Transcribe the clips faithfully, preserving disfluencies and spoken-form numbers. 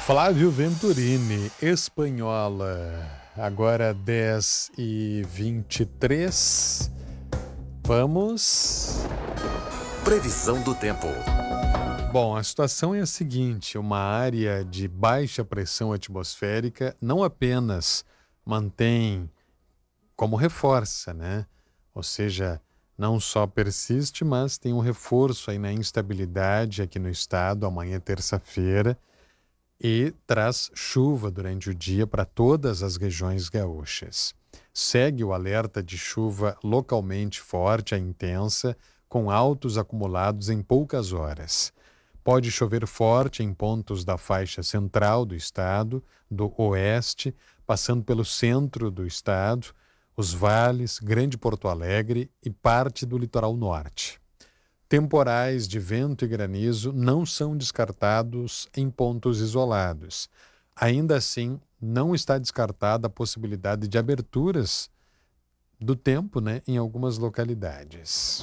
Flávio Venturini, Espanhola, agora dez e vinte e três. Vamos... Previsão do tempo. Bom, a situação é a seguinte, uma área de baixa pressão atmosférica não apenas mantém, como reforça, né? Ou seja, não só persiste, mas tem um reforço aí na instabilidade aqui no estado, amanhã terça-feira, e traz chuva durante o dia para todas as regiões gaúchas. Segue o alerta de chuva localmente forte a intensa, com altos acumulados em poucas horas. Pode chover forte em pontos da faixa central do estado, do oeste, passando pelo centro do estado, os vales, Grande Porto Alegre e parte do litoral norte. Temporais de vento e granizo não são descartados em pontos isolados. Ainda assim, não está descartada a possibilidade de aberturas do tempo, né, em algumas localidades.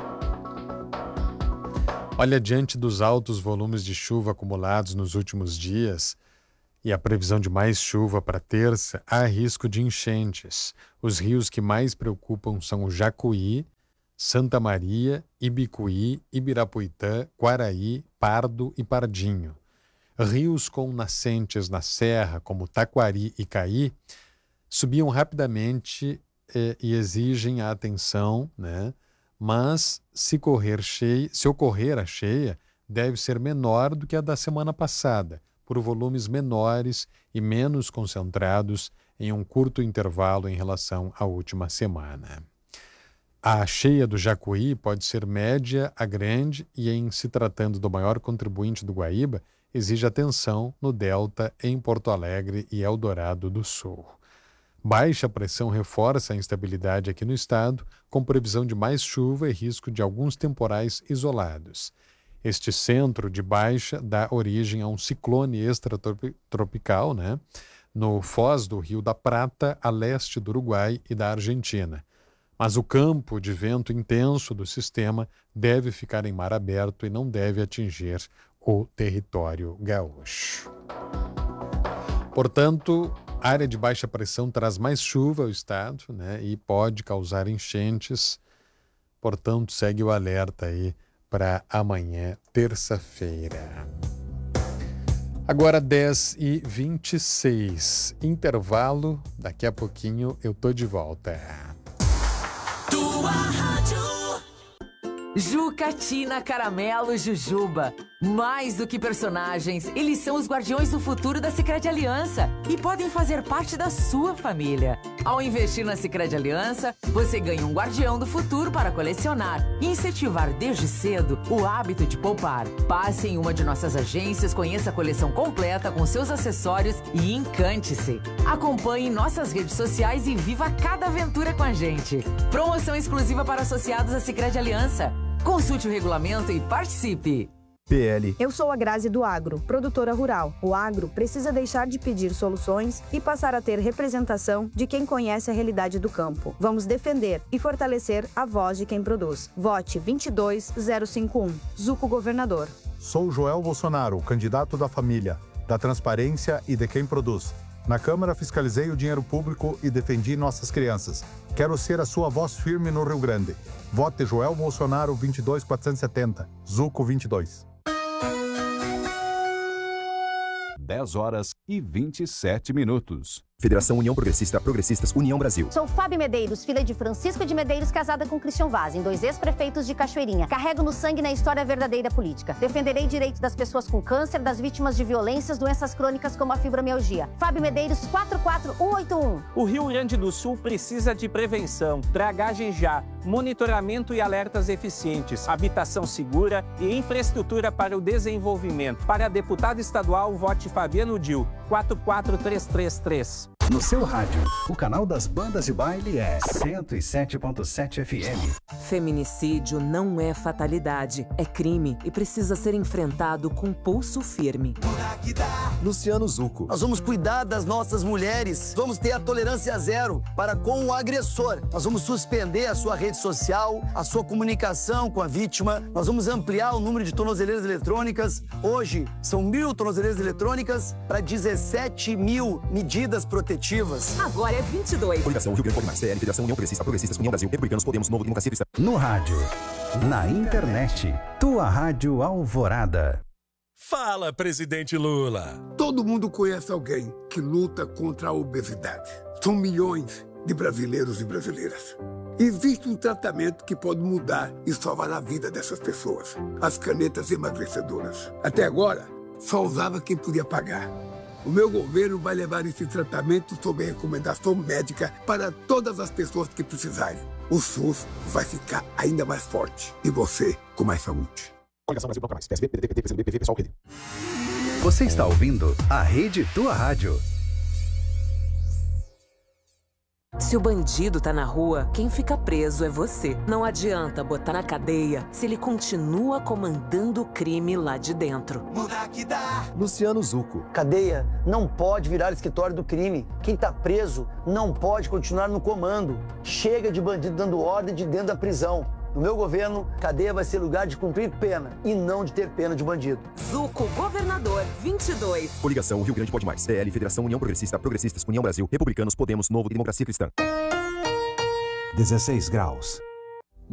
Olha, diante dos altos volumes de chuva acumulados nos últimos dias e a previsão de mais chuva para terça, há risco de enchentes. Os rios que mais preocupam são o Jacuí, Santa Maria, Ibicuí, Ibirapuitã, Quaraí, Pardo e Pardinho. Rios com nascentes na serra, como Taquari e Caí, subiam rapidamente eh, e exigem a atenção, né? Mas se, correr cheia, se ocorrer a cheia, deve ser menor do que a da semana passada, por volumes menores e menos concentrados em um curto intervalo em relação à última semana. A cheia do Jacuí pode ser média a grande e, em se tratando do maior contribuinte do Guaíba, exige atenção no Delta, em Porto Alegre e Eldorado do Sul. Baixa pressão reforça a instabilidade aqui no estado, com previsão de mais chuva e risco de alguns temporais isolados. Este centro de baixa dá origem a um ciclone extratropical, né, no foz do Rio da Prata, a leste do Uruguai e da Argentina. Mas o campo de vento intenso do sistema deve ficar em mar aberto e não deve atingir o território gaúcho. Portanto, área de baixa pressão traz mais chuva ao estado, né, e pode causar enchentes. Portanto, segue o alerta aí para amanhã, terça-feira. Agora dez e vinte e seis. Intervalo. Daqui a pouquinho eu tô de volta. Tua rádio. Juca, Tina, Caramelo, Jujuba. Mais do que personagens, eles são os guardiões do futuro da Sicredi Aliança e podem fazer parte da sua família. Ao investir na Sicredi Aliança, você ganha um guardião do futuro para colecionar e incentivar desde cedo o hábito de poupar. Passe em uma de nossas agências, conheça a coleção completa com seus acessórios e encante-se. Acompanhe nossas redes sociais e viva cada aventura com a gente. Promoção exclusiva para associados à Sicredi Aliança. Consulte o regulamento e participe. P L. Eu sou a Grazi do Agro, produtora rural. O agro precisa deixar de pedir soluções e passar a ter representação de quem conhece a realidade do campo. Vamos defender e fortalecer a voz de quem produz. Vote vinte e dois zero cinquenta e um. Zuco Governador. Sou Joel Bolsonaro, candidato da família, da transparência e de quem produz. Na Câmara fiscalizei o dinheiro público e defendi nossas crianças. Quero ser a sua voz firme no Rio Grande. Vote Joel Bolsonaro vinte e dois quatrocentos e setenta. Zuco vinte e dois. dez horas e vinte e sete minutos. Federação União Progressista, Progressistas, União Brasil. Sou Fábio Medeiros, filha de Francisco de Medeiros, casada com Christian Vaz, em dois ex-prefeitos de Cachoeirinha. Carrego no sangue na história verdadeira política. Defenderei direitos das pessoas com câncer, das vítimas de violências, doenças crônicas como a fibromialgia. Fábio Medeiros, quatro quatro um oito um. O Rio Grande do Sul precisa de prevenção, dragagem já, monitoramento e alertas eficientes, habitação segura e infraestrutura para o desenvolvimento. Para deputado estadual, vote Fabiano Dil, quatro quatro três três três. No seu rádio, o canal das bandas de baile é cento e sete ponto sete F M. Feminicídio não é fatalidade, é crime e precisa ser enfrentado com pulso firme. Luciano Zucco. Nós vamos cuidar das nossas mulheres, vamos ter a tolerância zero para com o agressor. Nós vamos suspender a sua rede social, a sua comunicação com a vítima. Nós vamos ampliar o número de tornozeleiras eletrônicas. Hoje, são mil tornozeleiras eletrônicas para dezessete mil medidas protetivas. Agora é vinte e dois. Coligação Rio Grande Pode Mais, C L, Federação União Progressista, Progressistas, União Brasil, Republicanos, Podemos, Novo, Democracia Cristã. No rádio, na internet, tua rádio Alvorada. Fala, presidente Lula. Todo mundo conhece alguém que luta contra a obesidade. São milhões de brasileiros e brasileiras. Existe um tratamento que pode mudar e salvar a vida dessas pessoas. As canetas emagrecedoras. Até agora, só usava quem podia pagar. O meu governo vai levar esse tratamento sob recomendação médica para todas as pessoas que precisarem. O SUS vai ficar ainda mais forte e você com mais saúde. Você está ouvindo a Rede Tua Rádio. Se o bandido tá na rua, quem fica preso é você. Não adianta botar na cadeia se ele continua comandando o crime lá de dentro. Muda que dá. Luciano Zucco. Cadeia não pode virar escritório do crime. Quem tá preso não pode continuar no comando. Chega de bandido dando ordem de dentro da prisão. No meu governo, cadeia vai ser lugar de cumprir pena e não de ter pena de bandido. Zucco, governador, vinte e dois. Coligação Rio Grande Pode Mais, C L, Federação União Progressista, Progressistas, União Brasil, Republicanos, Podemos, Novo, Democracia Cristã. dezesseis graus.